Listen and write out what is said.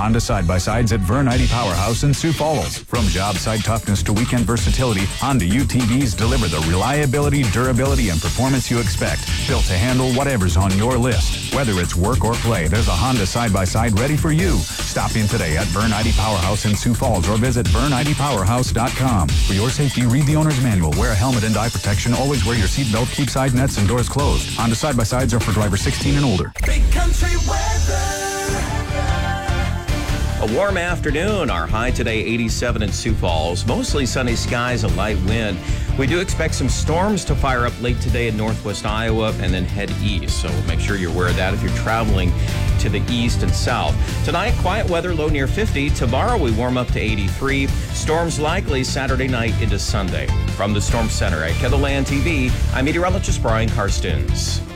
Honda side-by-sides at Vern-Ide Powerhouse in Sioux Falls. From job site toughness to weekend versatility, Honda UTVs deliver the reliability, durability, and performance you expect. Built to handle whatever's on your list. Whether it's work or play, there's a Honda side-by-side ready for you. Stop in today at Vern-Ide Powerhouse in Sioux Falls or visit VernIdePowerhouse.com. For your safety, read the owner's manual. Wear a helmet and eye protection. Always wear your seatbelt. Keep side nets and doors closed. Honda side-by-sides are for drivers 16 and older. Big country weather. A warm afternoon. Our high today, 87 in Sioux Falls. Mostly sunny skies, a light wind. We do expect some storms to fire up late today in northwest Iowa and then head east. So make sure you're aware of that if you're traveling to the east and south. Tonight, quiet weather, low near 50. Tomorrow, we warm up to 83. Storms likely Saturday night into Sunday. From the Storm Center at KENDALAND TV, I'm meteorologist Brian Karstens.